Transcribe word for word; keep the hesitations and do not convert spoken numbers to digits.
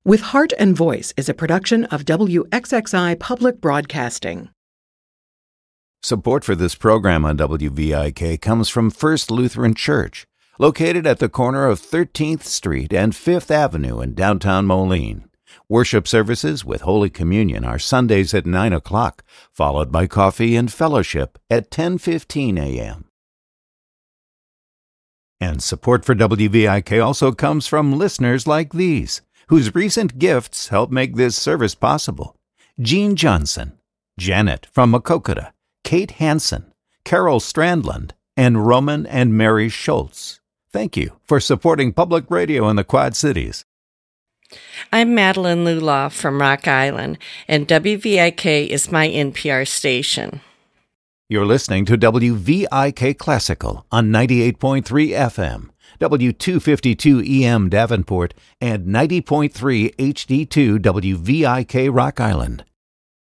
With Heart and Voice is a production of W X X I Public Broadcasting. Support for this program on W V I K comes from First Lutheran Church, located at the corner of thirteenth Street and fifth Avenue in downtown Moline. Worship services with Holy Communion are Sundays at nine o'clock, followed by coffee and fellowship at ten fifteen a.m. And support for W V I K also comes from listeners like these, whose recent gifts help make this service possible. Jean Johnson, Janet from Maquoketa, Kate Hansen, Carol Strandland, and Roman and Mary Schultz. Thank you for supporting public radio in the Quad Cities. I'm Madeline Lulaw from Rock Island, and W V I K is my N P R station. You're listening to W V I K Classical on ninety-eight point three F M, W two fifty-two E M Davenport, and ninety point three H D two W V I K Rock Island.